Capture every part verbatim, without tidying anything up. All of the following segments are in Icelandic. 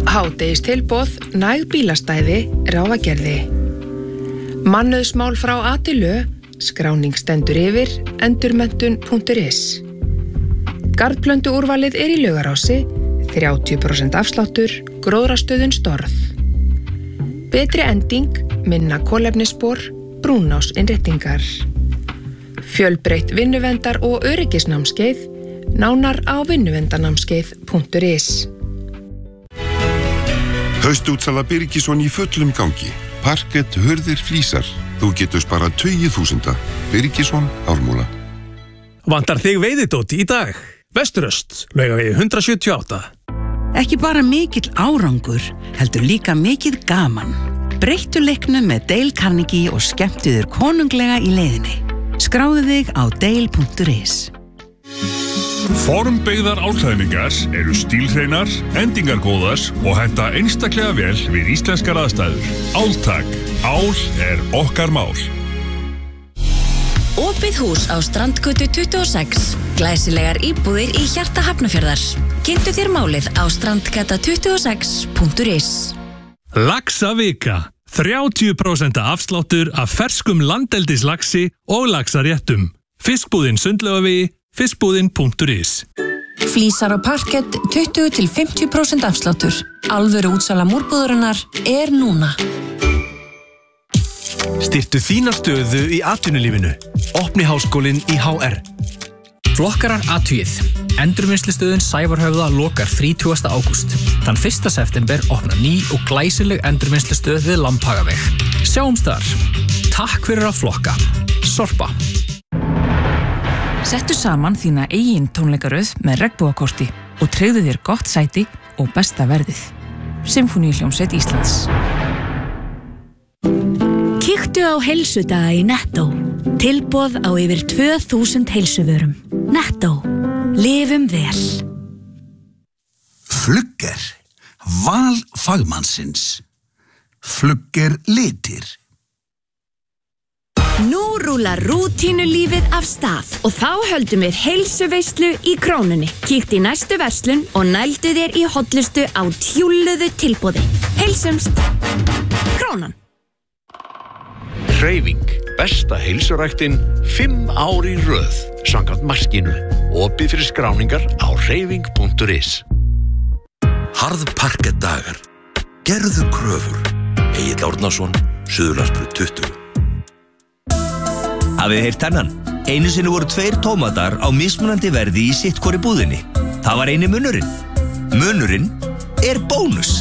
Hádegistilboð, næg bílastæði, Ráfagerði. Mannauðsmál frá A til Ö, skráning stendur yfir, endurmenntun punktur is. Garðplöntu úrvalið er í Laugarási, þrjátíu prósent afsláttur, gróðrastöðun Storð. Betri ending, minna kolefnisspor, brúnás innréttingar. Fjölbreytt vinnuverndar- og öryggisnámskeið, nánar á vinnuverndananámskeið punktur is. Haustútsala Birgisson í fullum gangi. Parkett, hurðir, flísar. Þú getur sparað tugi þúsunda. Birgisson, Ármúla. Vantar þig veiðidót í dag? Vesturöst, Laugavegi hundrað sjötíu og átta. Ekki bara mikill árangur, heldur líka mikið gaman. Breyttu leiknum með Dale Carnegie og skemmtu þér konunglega í leiðinni. Skráðu þig á dale punktur is. Formbyggðar álklæðningar eru stílhreinar, endingargóðar og henta einstaklega vel við íslenskar aðstæður. Áltak. Ál er okkar mál. Opið hús á Strandgötu tuttugu og sex. Glæsilegar íbúðir í hjarta Hafnarfjarðar. Kynntu þér málið á strandgata tuttugu og sex punktur is. Laxavika. þrjátíu prósent afsláttur af ferskum landeldislaxi og laxaréttum. Fiskbúðin Sundlaugavegi, fiskbúðin punktur is. Flísar og parkett tuttugu til fimmtíu prósent afsláttur. Alvöru útsala múrbúðurinnar er núna. Styrktu þína stöðu í atvinnulífinu. Opni háskólinn í H R. Flokkarar athugið. Endurvinnslustöðin Sævarhöfða lokar þrítugasta ágúst. Þann fyrsta september opna ný og glæsileg endurvinnslustöð við Lambhagaveg. Sjáumst þar. Takk fyrir að flokka. Sorpa. Settu saman þína eigin tónleikaröð með regnbogakorti og tryggðu þér gott sæti og besta verðið. Sinfóníuhljómsveit Íslands. Kíktu á heilsudaga í Netto. Tilboð á yfir tvö þúsund heilsuvörum. Netto. Lifum vel. Flugger. Val fagmannsins. Flugger litir. Nú rúlar rútínulífið af stað og þá höldum við heilsuveislu í Krónunni. Kíktu í næstu verslun og nældu þér í hollustu á tjúlluðu tilboði. Heilsumst. Krónan. Hreyfing. Besta heilsuræktin fimm ár í röð. Samkvæmt maskínu. Opið fyrir skráningar á hreyfing punktur is. Harðparkettdagar. Gerðu kröfur. Egill Árnason, Suðurlandsbraut tuttugu. Hafið heyrt þennan? Einu sinni voru tveir tómatar á mismunandi verði í sitt hvori búðinni. Það var eini munurinn. Munurinn er bónus.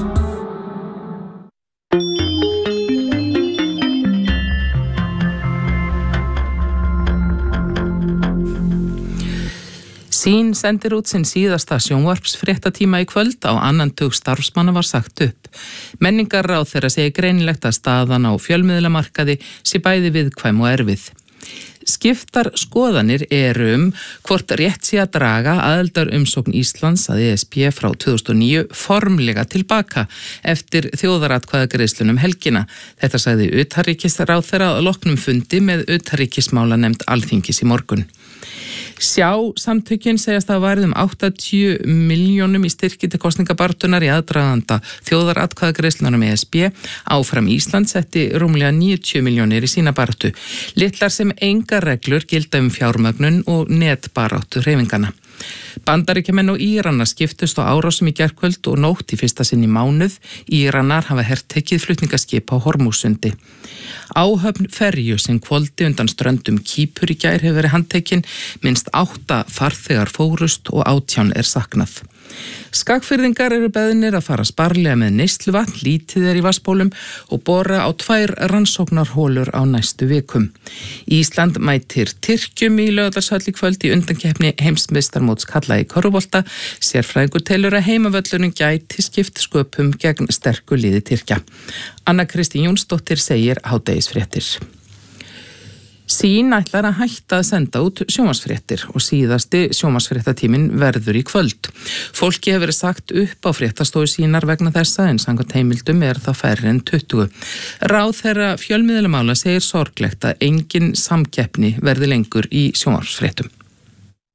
Sín sendir út sinn síðasta sjónvarpsfréttatíma í kvöld. Á annan tug starfsmanna var sagt upp. Menningarráðherra segir greinilegt að staðan á fjölmiðlamarkaði sé bæði viðkvæm og erfið. Skiptar skoðanir eru um hvort rétt sé að draga aðildarumsókn Íslands að E S B frá tvö þúsund og níu formlega tilbaka eftir þjóðaratkvæðagreiðslunum helgina. Þetta sagði utanríkisráðherra að loknum fundi með utanríkismálanefnd Alþingis í morgun. Sjá samtökin segjast að varð um áttatíu milljónum í styrki til kosningabartunar í aðdraganda þjóðaratkvæðagreiðslunum E S B. Áfram Ísland setti rúmlega níutíu milljónir í sína bartu. Litlar sem engar reglur gilda um fjármögnun og netbaráttu hreyfingana. Bandaríkjamenn og Íranar skiptust á árásum í gærkvöld og nótt í fyrsta sinn í mánuð. Íranar hafa hertekið flutningaskip á Hormúsundi. Áhöfn ferju sem hvolfdi undan ströndum Kýpur í gær hefur verið handtekin, minnst átta farþegar fórust og átján er saknað. Skagfirðingar eru beðnir að fara sparlega með neysluvatn, lítið er í vatnsbólum og bora á tvær rannsóknarholur á næstu vikum. Ísland mætir Tyrkjum í Laugardalshöll í kvöld í undankeppni heimsmeistarmóts karla í körfubolta. Sérfræðingur telur að heimavöllurinn gæti skipt sköpum gegn sterku liði Tyrkja. Anna Kristín Jónsdóttir segir hádegisfréttir. Sín ætlar að hætta að senda út sjónvarpsfréttir og síðasti sjónvarpsfréttatíminn verður í kvöld. Fólki hefur verið sagt upp á fréttastofu sínar vegna þessa en samkvæmt heimildum er það færri en tuttugu. Ráðherra fjölmiðlamála segir sorglegt að engin samkeppni verði lengur í sjónvarpsfréttum.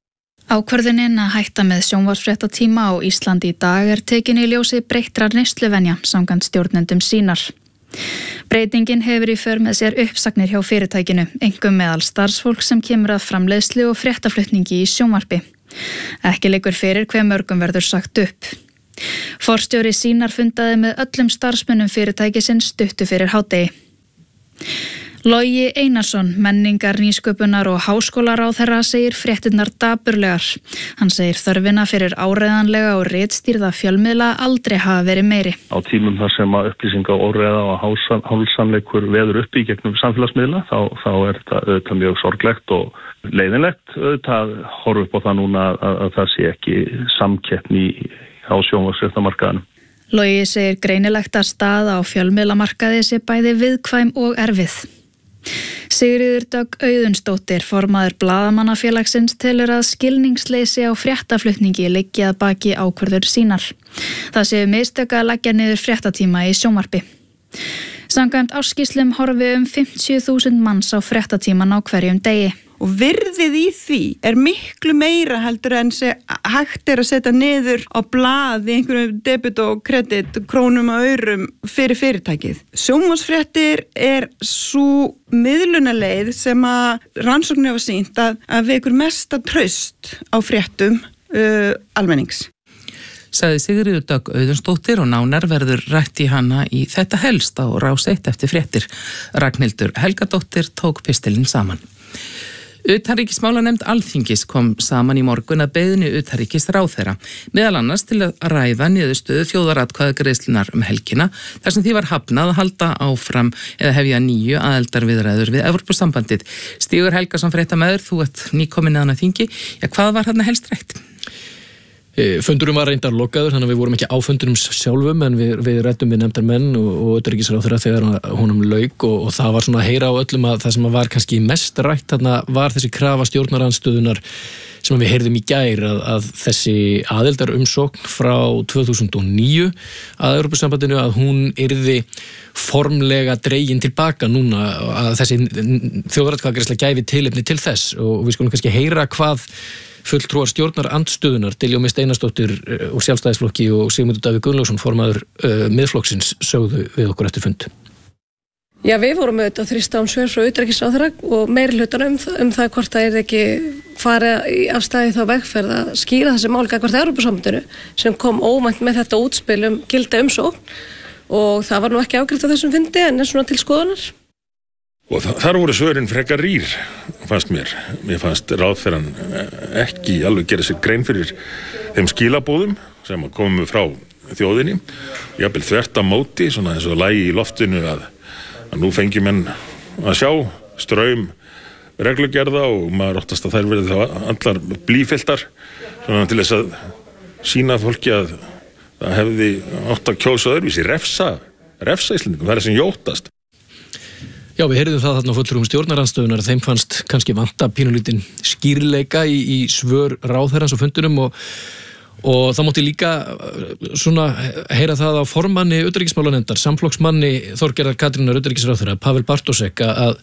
Ákvörðunin að hætta með sjónvarpsfréttatíma á Íslandi í dag er tekin í ljósi breyttrar neysluvenja samkvæmt stjórnendum sínar. Breytingin hefur í för með sér uppsagnir hjá fyrirtækinu, einkum meðal starfsfólk sem kemur að framleiðslu og fréttaflutningi í sjónvarpi. Ekki liggur fyrir hve mörgum verður sagt upp. Forstjóri sínar fundaði með öllum starfsmönnum fyrirtækisins stuttu fyrir hádegi. Logi Einarsson, menningar, nýsköpunar og háskólaráðherra segir fréttirnar dapurlegar. Hann segir þörfina fyrir áreiðanlega og ritstýrða fjölmiðla aldrei hafa verið meiri. Á tímum þar sem að upplýsinga og óreiða og hálfsannleikur veður upp í gegnum samfélagsmiðla, þá, þá er þetta auðvitað mjög sorglegt og leiðinlegt. Auðvitað horfum upp á það núna að, að það sé ekki samkeppni á sjónvarpsfréttamarkaðinum. Logi segir greinilegt að staða á fjölmiðlamarkaði sé bæði viðkvæm og erfið. Sigríður Dögg Auðunsdóttir, formaður Blaðamannafélagsins, telur að skilningsleysi á fréttaflutningi liggi að baki ákvörður sínar. Það séu mistök að leggja niður fréttatíma í sjónvarpi. Samkvæmt ársskýrslum horfi um fimmtíu þúsund manns á fréttatíman á hverjum degi. Og virðið í því er miklu meira heldur en sé hægt er að setja niður á blað í einhverjum debit og kredit, krónum og aurum fyrir fyrirtækið. Sjónvarpsfréttir er svo miðlunarleið sem að rannsóknir hafa sýnt að, að vekur mesta traust á fréttum uh, almennings. Sagði Sigríður Dögg Auðunsdóttir og nánar verður rætt í hana í Þetta helst á Rás eitt eftir fréttir. Ragnhildur Helgadóttir tók pistilinn saman. Utanríkismálanefnd Alþingis kom saman í morgun að beiðni utanríkisráðherra, meðal annars til að ræða niðurstöðu þjóðaratkvæðagreiðslunnar um helgina, þar sem því var hafnað að halda áfram eða hefja nýju aðildarviðræður við Evrópusambandið. Stígur Helgason, fréttamaður, þú ert nýkominn neðan að þingi. Já, hvað var þarna helst rætt? Fundurum var reyndar lokaður, þannig að við vorum ekki á fundurum sjálfum, en við, við ræddum við nefndar menn og, og utanríkisráðherra þegar honum lauk og, og það var svona að heyra á öllum að það sem var kannski mest rætt þarna var þessi krafa stjórnarandstöðunar sem við heyrðum í gær að, að þessi aðildarumsókn frá tvö þúsund og níu að Evrópusambandinu að hún yrði formlega dregin tilbaka núna, að þessi þjóðaratkvæðagreiðsla gæfi tilefni til þess og við skulum kannski heyra hvað fulltrúar stjórnar andstöðunar Diljá Mist Einarsdóttir og Sjálfstæðisflokki og Sigmundur Davíð Gunnlaugsson, formaður uh, miðflokksins, sögðu við okkur eftir fund. Já, við vorum auðvitað að þrýsta án svör frá utanríkisráðherra og meiri hlutan um, um það hvort það er ekki farið í afstæði þá vegferð að skýra þessi mál gagnvart Evrópusambandinu sem kom óvænt með þetta útspil um gilda umsókn og það var nú ekki afgreitt á þessum fundi en er svona til skoðunar. Og þar voru svörin frekar rýr, fannst mér. Mér fannst ráðherran ekki alveg gera sér grein fyrir þeim skilabóðum sem komu frá þjóðinni. Jafnvel þvert á móti, svona eins og lægi í loftinu að, að nú fengi menn að sjá straum reglugerða og maður óttast að þær verið þá allar blýfylltar svona til þess að sýna fólki að það hefði átt að kjósa öðruvísi, refsa, refsa Íslendingum, það er sem jótast. Já, við heyrðum það þarna á fulltrúum stjórnarandstöðunar að þeim fannst kannski vanta pínulítinn skýrleika í, í svör ráðherrans og fundunum og, og það mátti líka svona heyra það á formanni utanríkismálanefndar, samflokksmanni Þorgerðar Katrínar utanríkisráðherra, Pavel Bartósek, að,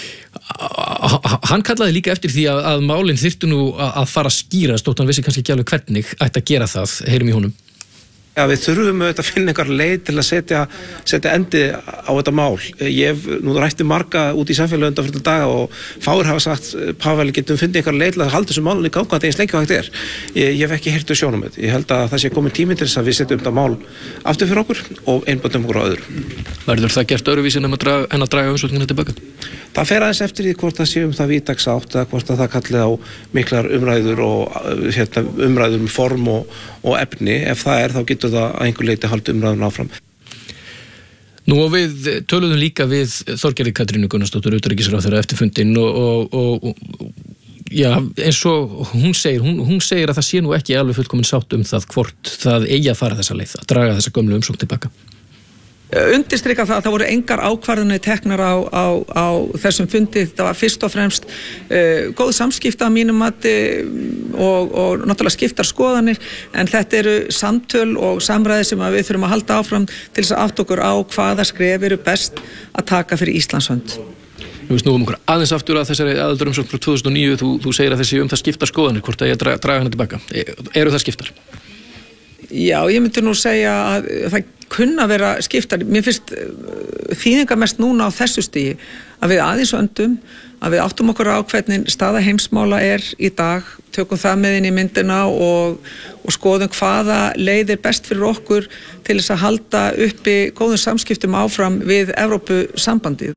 að hann kallaði líka eftir því að, að málin þyrftu nú að, að fara að skýrast, þótt hann vissi kannski ekki alveg hvernig ætti að gera það, heyrum í honum. Já, við þurfum auðvitað að finna einhver leið til að setja, setja endi á þetta mál. Ég hef nú rætti marga út í samfélagi undanfarna daga og fáir hafa sagt, Pavel, getum fundið einhver leið til að halda þessu málunni í ganga eins lengi og hægt er. Ég, ég hef ekki heyrt um sjónarmið. Ég held að það sé komin tími til þess að við setjum þetta mál aftur fyrir okkur og einböndum okkur á öðru. Verður það gert öðruvísi en að draga, en að draga umsóknina tilbaka? Það fer aðeins eftir því hvort það séum það víðtæks átt eða hvort það kalli á miklar umræður og hérna, umræður um form og, og efni. Ef það er, þá getur það að einhver leyti halda umræðun áfram. Nú og við töluðum líka við Þorgerði Katrínu Gunnarsdóttur utanríkisráðherra eftir fundinn og, og, og, og já, eins og hún segir, hún, hún segir að það sé nú ekki alveg fullkomin sátt um það hvort það eigi að fara þessa leið, að draga þessa gömlu umsókn tilbaka. Undirstrika það að það voru engar ákvarðanir teknar á, á, á þessum fundi. Það var fyrst og fremst uh, góð samskipta að mínum mati og, og náttúrulega skiptar skoðanir en þetta eru samtöl og samræði sem við þurfum að halda áfram til þess að átta okkur á hvaða skref eru best að taka fyrir Íslands hönd. Við snúum okkur aðeins aftur að þessari aðildarumsókn frá tvö þúsund og níu, þú, þú segir að þessi um það skiptar skoðanir, hvort að ég dra, draga hana tilbaka. Eru það skiptar? Já, ég myndi nú segja að það kunna vera skiptar. Mér finnst þýðingar mest núna á þessu stigi að við aðeins öndum, að við áttum okkur á hvernig staða heimsmála er í dag, tökum það með inn í myndina og, og skoðum hvaða leið er best fyrir okkur til þess að halda uppi góðum samskiptum áfram við Evrópusambandið.